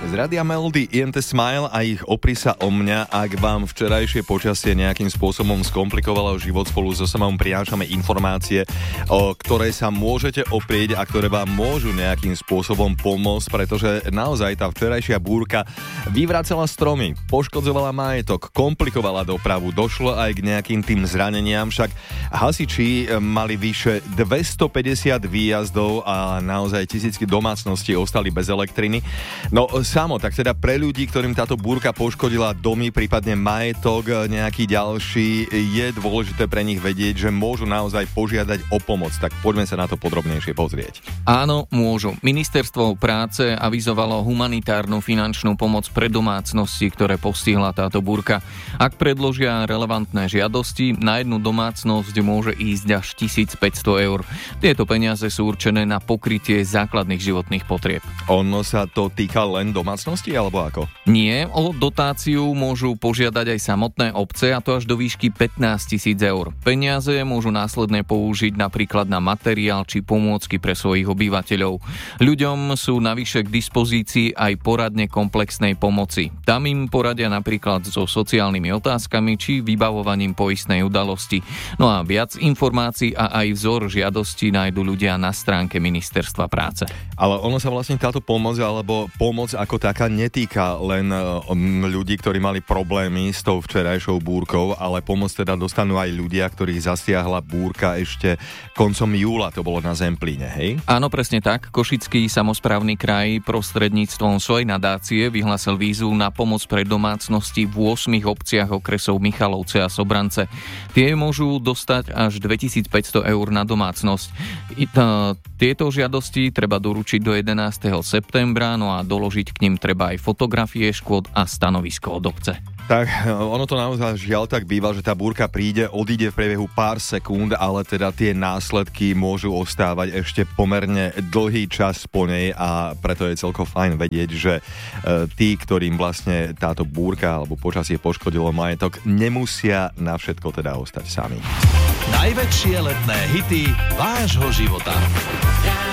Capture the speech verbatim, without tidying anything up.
Z Rádia Melody í em té Smile a ich Opri sa o mňa. Ak vám včerajšie počasie nejakým spôsobom skomplikovalo život, spolu so samom prinášame informácie, o ktoré sa môžete oprieť a ktoré vám môžu nejakým spôsobom pomôcť, pretože naozaj tá včerajšia búrka vyvracala stromy, poškodzovala majetok, komplikovala dopravu, došlo aj k nejakým tým zraneniam, však hasiči mali vyše dvestopäťdesiat výjazdov a naozaj tisícky domácností ostali bez elektriny. No samo, tak teda pre ľudí, ktorým táto búrka poškodila domy, prípadne majetok nejaký ďalší, je dôležité pre nich vedieť, že môžu naozaj požiadať o pomoc. Tak poďme sa na to podrobnejšie pozrieť. Áno, môžu. Ministerstvo práce avizovalo humanitárnu finančnú pomoc pre domácnosti, ktoré postihla táto búrka. Ak predložia relevantné žiadosti, na jednu domácnosť môže ísť až tisícpäťsto eur. Tieto peniaze sú určené na pokrytie základných životných potrieb. Ono sa to týka len domácnosti, alebo ako? Nie, o dotáciu môžu požiadať aj samotné obce, a to až do výšky pätnásť tisíc eur. Peniaze môžu následne použiť napríklad na materiál či pomôcky pre svojich obyvateľov. Ľuďom sú navyše k dispozícii aj poradne komplexnej pomoci. Tam im poradia napríklad so sociálnymi otázkami či vybavovaním poistnej udalosti. No a viac informácií a aj vzor žiadosti nájdu ľudia na stránke Ministerstva práce. Ale ono sa vlastne táto pomoc alebo pomoc ako taká netýka len um, ľudí, ktorí mali problémy s tou včerajšou búrkou, ale pomoc teda dostanú aj ľudia, ktorých zasiahla búrka ešte koncom júla, to bolo na Zemplíne, hej? Áno, presne tak. Košický samosprávny kraj prostredníctvom svojej nadácie vyhlásil výzvu na pomoc pre domácnosti v ôsmich obciach okresov Michalovce a Sobrance. Tie môžu dostať až dvetisícpäťsto eur na domácnosť. I t- tieto žiadosti treba doručiť do jedenásteho septembra, no a doložiť k nim treba aj fotografie škôd a stanovisko od obce. Tak ono to naozaj žiaľ tak býva, že tá búrka príde, odíde v priebehu pár sekúnd, ale teda tie následky môžu ostávať ešte pomerne dlhý čas po nej a preto je celkom fajn vedieť, že e, tí, ktorým vlastne táto búrka alebo počasie poškodilo majetok, nemusia na všetko teda ostať sami. Najväčšie letné hity vášho života.